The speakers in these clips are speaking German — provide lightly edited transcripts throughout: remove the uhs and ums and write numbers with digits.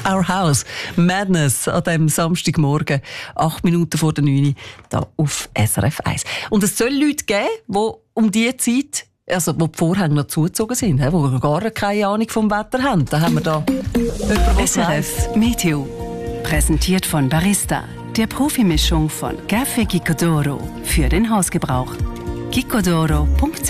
Our House. Madness an diesem Samstagmorgen, 8 Minuten vor der 9 hier auf SRF 1. Und es soll Leute geben, die um diese Zeit, also die Vorhänge noch zugezogen sind, die gar keine Ahnung vom Wetter haben. Da haben wir da jemanden, SRF Meteo. Präsentiert von Barista, der Profimischung von Café Gicodoro für den Hausgebrauch. gicodoro.ch.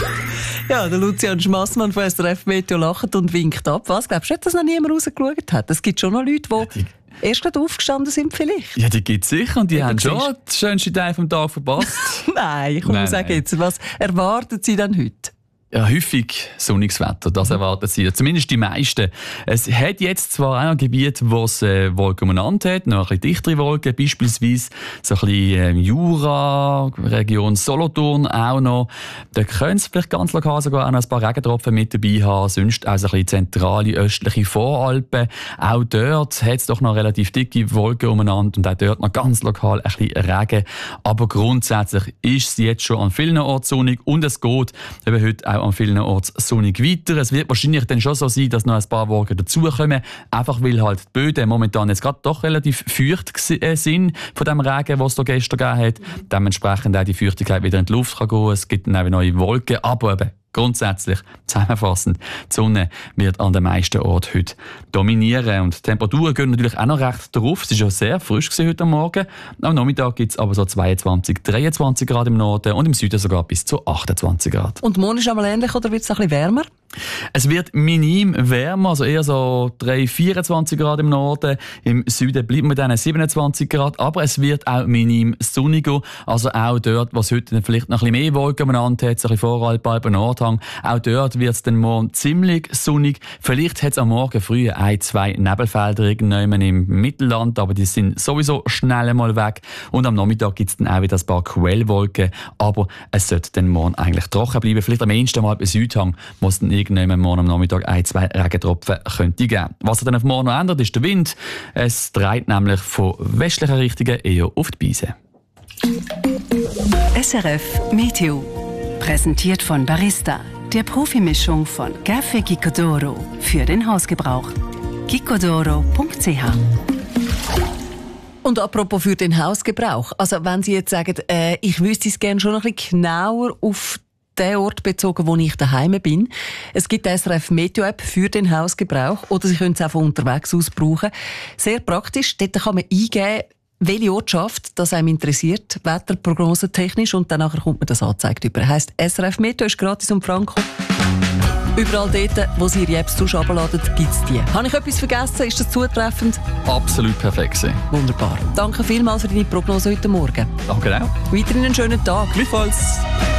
Ja, der Lucian Schmassmann von SRF Meteo lacht und winkt ab. Was, glaubst du nicht, dass noch niemand rausgeschaut hat? Es gibt schon noch Leute, die erst gerade aufgestanden sind vielleicht. Ja, die gibt es sicher und die haben schon den schönsten Teil vom Tag verpasst. Nein, ich muss sagen jetzt, was erwarten Sie denn heute? Ja, häufig sonniges Wetter, das erwarten sie. Zumindest die meisten. Es hat jetzt zwar auch noch Gebiete, wo es Wolken umeinander hat, noch ein bisschen dichtere Wolken, beispielsweise so ein bisschen Jura, Region Solothurn auch noch. Da können es vielleicht ganz lokal sogar auch noch ein paar Regentropfen mit dabei haben, sonst auch so ein bisschen zentrale, östliche Voralpen. Auch dort hat es doch noch relativ dicke Wolken umeinander und auch dort noch ganz lokal ein bisschen Regen. Aber grundsätzlich ist es jetzt schon an vielen Orten sonnig und es geht eben heute auch an vielen Orten sonnig weiter. Es wird wahrscheinlich dann schon so sein, dass noch ein paar Wolken dazukommen, einfach weil halt die Böden momentan jetzt gerade doch relativ feucht sind von dem Regen, was es da gestern gegeben hat. Dementsprechend auch die Feuchtigkeit wieder in die Luft kann gehen. Es gibt dann auch neue Wolken, aber eben grundsätzlich, zusammenfassend, die Sonne wird an den meisten Orten heute dominieren. Und die Temperaturen gehen natürlich auch noch recht drauf. Es war ja sehr frisch heute Morgen. Am Nachmittag gibt es aber so 22, 23 Grad im Norden und im Süden sogar bis zu 28 Grad. Und morgen ist einmal ähnlich oder wird es ein bisschen wärmer? Es wird minim wärmer, also eher so 24 Grad im Norden. Im Süden bleiben wir dann 27 Grad, aber es wird auch minim sonniger. Also auch dort, was heute vielleicht noch ein bisschen mehr Wolken umeinander hat, so ein bisschen Vorarlberg, Nordhang, auch dort wird es dann morgen ziemlich sonnig. Vielleicht hat es am Morgen früh 1-2 Nebelfelder irgendwann im Mittelland, aber die sind sowieso schnell mal weg. Und am Nachmittag gibt es dann auch wieder ein paar Quellwolken, aber es sollte dann morgen eigentlich trocken bleiben. Vielleicht am ehesten mal bei Südhang, wo es dann irgendwann morgen am Nachmittag 1-2 Regentropfen könnte geben. Was sich dann auf morgen noch ändert, ist der Wind. Es dreht nämlich von westlichen Richtungen eher auf die Beise. SRF Meteo. Präsentiert von Barista, der Profimischung von Café Gicodoro für den Hausgebrauch. gicodoro.ch. Und apropos für den Hausgebrauch. Also wenn Sie jetzt sagen, ich wüsste es gerne schon ein bisschen genauer auf den Ort bezogen, wo ich daheim bin. Es gibt die SRF Meteo App für den Hausgebrauch oder Sie können es auch von unterwegs aus brauchen. Sehr praktisch. Dort kann man eingeben, welche Ortschaft das einem interessiert, Wetterprognose technisch, und danach kommt man das angezeigt über. Heisst, SRF Meteo ist gratis und franko. Überall dort, wo Sie Ihre Apps herunterladen, gibt es die. Habe ich etwas vergessen? Ist das zutreffend? Absolut perfekt. Wunderbar. Danke vielmals für deine Prognose heute Morgen. Danke auch. Weiterhin einen schönen Tag. Gleichfalls.